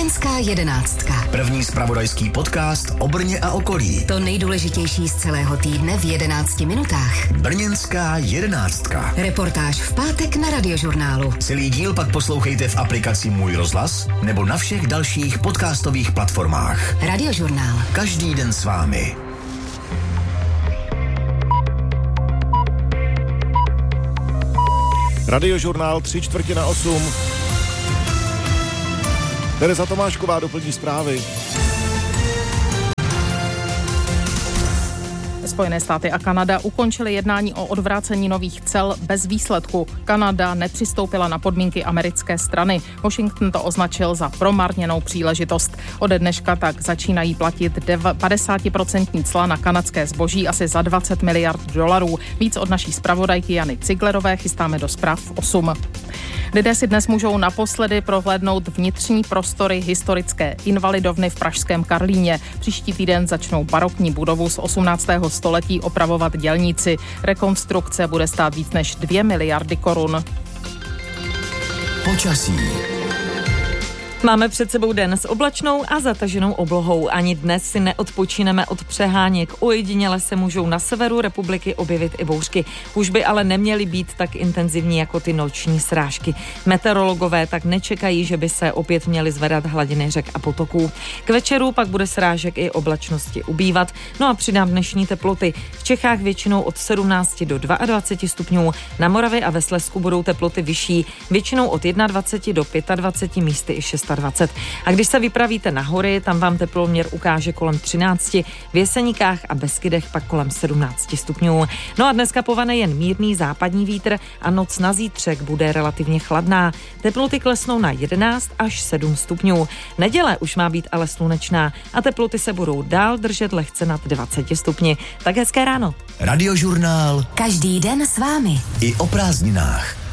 Brněnská jedenáctka. První zpravodajský podcast o Brně a okolí. To nejdůležitější z celého týdne v 11 minutách. Brněnská jedenáctka. Reportáž v pátek na Radiožurnálu. Celý díl pak poslouchejte v aplikaci Můj rozhlas nebo na všech dalších podcastových platformách. Radiožurnál. Každý den s vámi. Radiožurnál 7:45. Tereza Tomášková doplní zprávy. Spojené státy a Kanada ukončily jednání o odvrácení nových cel bez výsledku. Kanada nepřistoupila na podmínky americké strany. Washington to označil za promarněnou příležitost. Ode dneška tak začínají platit 50% cla na kanadské zboží asi za $20 miliard. Víc od naší zpravodajky Jany Ciglerové chystáme do zpráv v 8. Lidé si dnes můžou naposledy prohlédnout vnitřní prostory historické invalidovny v pražském Karlíně. Příští týden začnou barokní budovu z 18. století opravovat dělníci. Rekonstrukce bude stát víc než 2 miliardy korun. Počasí. Máme před sebou den s oblačnou a zataženou oblohou. Ani dnes si neodpočineme od přeháněk. Ojediněle se můžou na severu republiky objevit i bouřky. Už by ale neměly být tak intenzivní jako ty noční srážky. Meteorologové tak nečekají, že by se opět měly zvedat hladiny řek a potoků. K večeru pak bude srážek i oblačnosti ubývat. No a přidám dnešní teploty. V Čechách většinou od 17 do 22 stupňů. Na Moravě a ve Slezsku budou teploty vyšší. Většinou od 21 do 25, místy i 26. A když se vypravíte na hory, tam vám teploměr ukáže kolem 13, v Jeseníkách a Beskydech pak kolem 17 stupňů. No a dneska povane jen mírný západní vítr a noc na zítřek bude relativně chladná. Teploty klesnou na 11 až 7 stupňů. Neděle už má být ale slunečná a teploty se budou dál držet lehce nad 20 stupni. Tak hezké ráno. Radiožurnál. Každý den s vámi. I o prázdninách.